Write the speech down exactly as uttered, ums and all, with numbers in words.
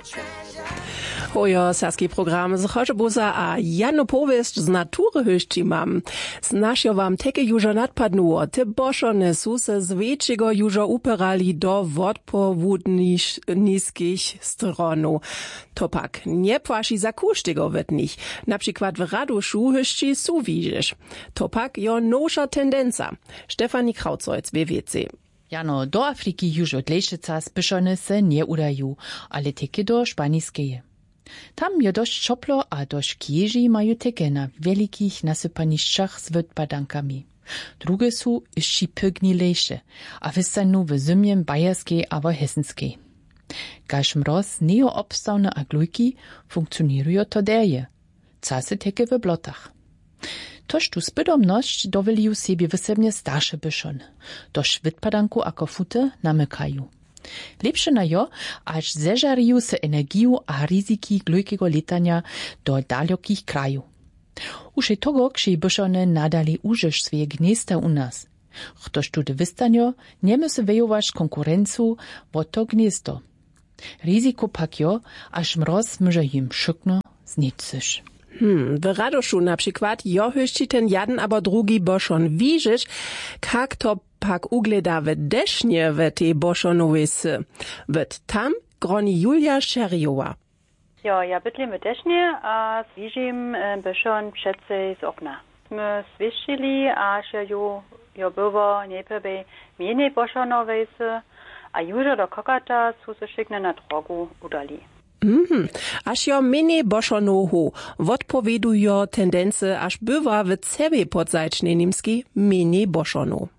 Hojo saski program z Chorzebuza a Janu powieść z natury höści mam. Z naszego wam teke jużo nadpadnuło, te boszone su se z wieczego jużo uperali do wodpowódniskich stronu. To pak nie płaši za kusztego wetnich. Na przykład w Radoszu höści su widzisz. To pak jo nosza tendenca. Stefanie Krautzolz, B W C. Jano, do Afriki już od lejszyca spieszone se nie udają, ale teke do Szpaniskeje. Tam je dość czoplo, a dość kieži mają teke na wielkich nasypaniszczach z wypadankami. Drugie są jeszcze pygnilejsze, a wystanu w zimiem bajerskiej albo hessenskiej. Kaž mroz neoobstavne a glujki funkcjonują to derje. Casy teke w blotach. Toż tu spydomność dowelił sobie wysebnie starsze byszon. Dość wypadanku ako fute namykają. Lepsze na jo, aż zeżariją se energiu a ryzyki glujkiego letania do dalekich krajów. Už je tego, kši byszone nadali użysz swoje gniezda u nas. Ktoś tu wystanio, nie musi wyjować konkurencu wo to gniezdo. Ryzyko pak jo, aż mroz może im szykno zniczysz. Hmm, w Radoszu na przykład jo höści ten jeden, aber drugi boszon. Widzisz, kak to pak ugleda w desznie w tej boszonowej sy. Wet tam groni Julia Szeriowa. Ja, ja bytli my desznie, a widzim boszon przece z okna. My słyszeli, a się jo, jo było najpierw mniej boszonowej sy, a już do kokata su se szykne na drogu udali. Mhm. Aż jo mene boszonohu, wotpowedujo tendence, aż bywa w cebie podzajcznej nimski mene boszonu.